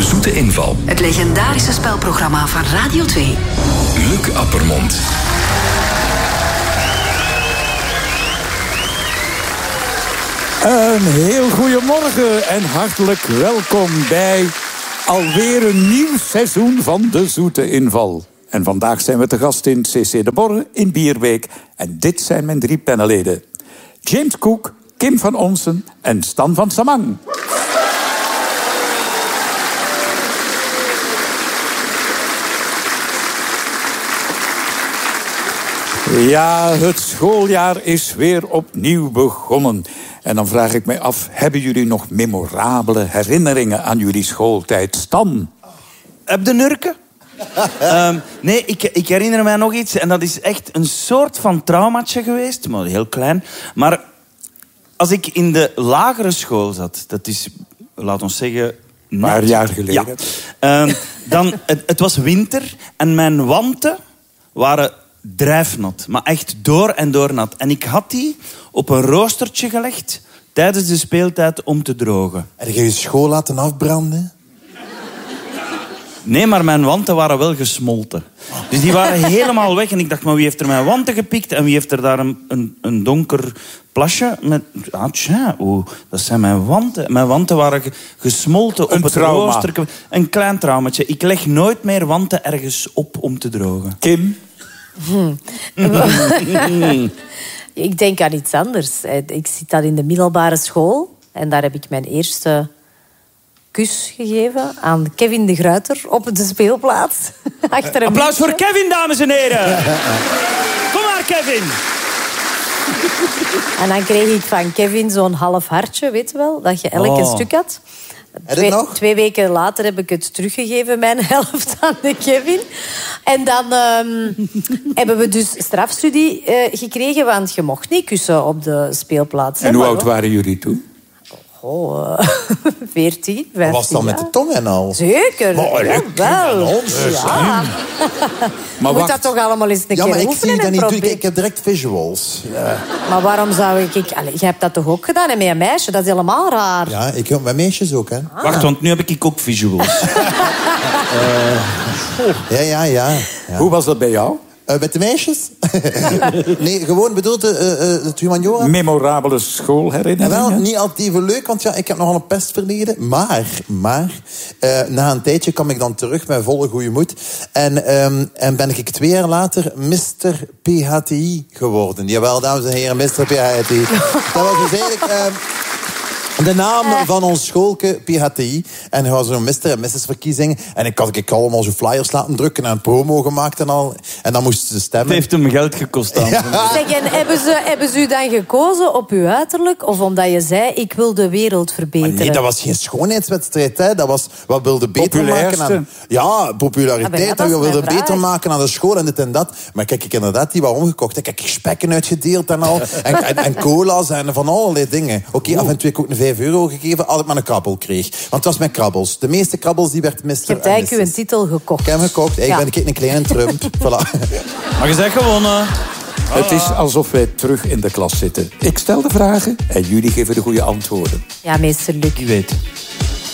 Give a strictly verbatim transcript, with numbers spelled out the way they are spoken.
Zoete Inval. Het legendarische spelprogramma van Radio twee. Luc Appermond. Een heel goedemorgen en hartelijk welkom bij alweer een nieuw seizoen van de Zoete Inval. En vandaag zijn we te gast in C C De Borre in Bierbeek. En dit zijn mijn drie panelleden. James Cook, Kim van Onsen en Stan van Samang. Ja, het schooljaar is weer opnieuw begonnen. En dan vraag ik mij af, hebben jullie nog memorabele herinneringen aan jullie schooltijd? Stan? Heb de nurken? um, nee, ik, ik herinner mij nog iets. En dat is echt een soort van traumaatje geweest. Maar heel klein. Maar als ik in de lagere school zat... Dat is, laat ons zeggen... Een paar jaar geleden. Ja. Um, dan, het, het was winter. En mijn wanten waren drijfnat. Maar echt door en door nat. En ik had die op een roostertje gelegd... tijdens de speeltijd om te drogen. Heb je je school laten afbranden? Nee, maar mijn wanten waren wel gesmolten. Dus die waren helemaal weg. En ik dacht, maar wie heeft er mijn wanten gepikt? En wie heeft er daar een, een, een donker plasje met... Ah, tja, oh, dat zijn mijn wanten. Mijn wanten waren gesmolten op een het trauma. rooster. Een klein traumatje. Ik leg nooit meer wanten ergens op om te drogen. Kim? Hmm. Ik denk aan iets anders. Ik zit daar in de middelbare school. En daar heb ik mijn eerste kus gegeven aan Kevin de Gruyter op de speelplaats. Achter een Applaus mixje. voor Kevin, dames en heren. Kom maar, Kevin. En dan kreeg ik van Kevin zo'n half hartje, weet je wel, dat je elk een Oh. stuk had. Heb je Twee, het nog? twee weken later heb ik het teruggegeven, mijn helft aan de Kevin. En dan ehm, hebben we dus strafstudie eh, gekregen, want je mocht niet kussen op de speelplaats. hè, En hoe maar oud wel. waren jullie toen? Oh, uh, veertien, vijftien. Was dat met de tong en al? Zeker, Maar, ja, wel. Ja. Maar Moet wacht, dat toch allemaal eens een Ja, keer maar ik oefenen zie dat en niet doen. proberen. Ik heb direct visuals. Ja, Maar waarom zou ik... ik allee, jij hebt dat toch ook gedaan en met een meisje? Dat is helemaal raar. ja ik heb mijn meisjes ook, hè. Wacht, want nu heb ik ook visuals. Ja, ja, ja. ja. hoe was dat bij jou? Uh, met de meisjes? Nee, gewoon bedoeld uh, uh, het humaniora. Memorabele En schoolherinneringen? wel, niet altijd even leuk, want ja, ik heb nogal een pestverleden. Maar, maar, uh, na een tijdje kwam ik dan terug met volle goede moed. En, um, en ben ik twee jaar later mister P H T I geworden. Jawel, dames en heren, mister P H T I. Dat was dus eigenlijk... Uh, de naam van ons schoolke, P H T I. En er was zo'n mister- en missusverkiezingen. En ik had ik allemaal zo flyers laten drukken en een promo gemaakt en al. En dan moesten ze Het stemmen. heeft hem geld gekost aan. Zeg, en hebben ze, hebben ze u dan gekozen op uw uiterlijk? Of omdat je zei, ik wil de wereld Maar verbeteren? nee, dat was geen schoonheidswedstrijd. Hè. Dat was wat wilde beter Populairste. maken aan... Ja, populariteit. Ah, maar ja, dat en is we wilden mijn vraag. beter maken aan de school en dit en dat. Maar kijk, ik inderdaad die wat omgekocht. Ik heb spekken uitgedeeld en al. En, en, en cola's en van allerlei dingen. Oké, okay, af en toe heb ik ook een vijf euro gegeven als ik maar een krabbel kreeg. Want het was met krabbels. De meeste krabbels die werd mister Je hebt en eigenlijk uw missus. titel gekocht. Ik heb hem gekocht. Ik Ja. ben een kleine Trump. Voilà. Maar je zegt gewonnen. Het is alsof wij terug in de klas zitten. Ik stel de vragen en jullie geven de goede antwoorden. Ja, meester Luc. Je weet.